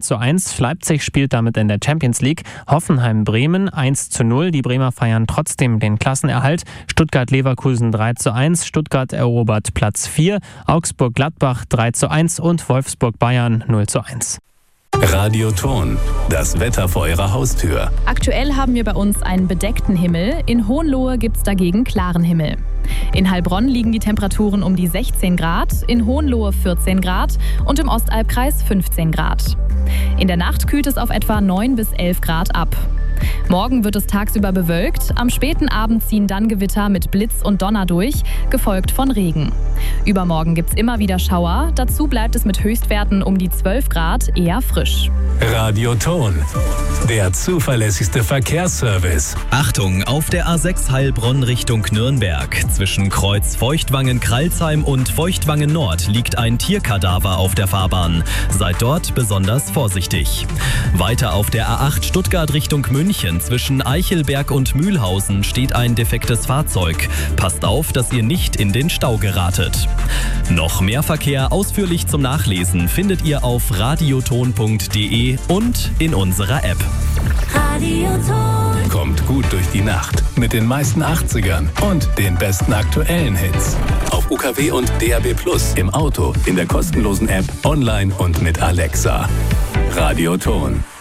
2:1. Leipzig spielt damit in der Champions League. Hoffenheim-Bremen 1:0. Die Bremer feiern trotzdem den Klassenerhalt. Stuttgart-Leverkusen 3:1. Stuttgart erobert Platz 4. Augsburg-Gladbach 3:1 und Wolfsburg-Bayern 0:1. Radioton, das Wetter vor Ihrer Haustür. Aktuell haben wir bei uns einen bedeckten Himmel. In Hohenlohe gibt es dagegen klaren Himmel. In Heilbronn liegen die Temperaturen um die 16 Grad, in Hohenlohe 14 Grad und im Ostalbkreis 15 Grad. In der Nacht kühlt es auf etwa 9 bis 11 Grad ab. Morgen wird es tagsüber bewölkt, am späten Abend ziehen dann Gewitter mit Blitz und Donner durch, gefolgt von Regen. Übermorgen gibt es immer wieder Schauer, dazu bleibt es mit Höchstwerten um die 12 Grad eher frisch. Radioton, der zuverlässigste Verkehrsservice. Achtung, auf der A6 Heilbronn Richtung Nürnberg. Zwischen Kreuz Feuchtwangen-Kralsheim und Feuchtwangen-Nord liegt ein Tierkadaver auf der Fahrbahn. Seid dort besonders vorsichtig. Weiter auf der A8 Stuttgart Richtung München. Zwischen Eichelberg und Mühlhausen steht ein defektes Fahrzeug. Passt auf, dass ihr nicht in den Stau geratet. Noch mehr Verkehr ausführlich zum Nachlesen findet ihr auf radioton.de und in unserer App. Radioton. Kommt gut durch die Nacht mit den meisten 80ern und den besten aktuellen Hits. Auf UKW und DAB+ im Auto, in der kostenlosen App, online und mit Alexa. Radioton.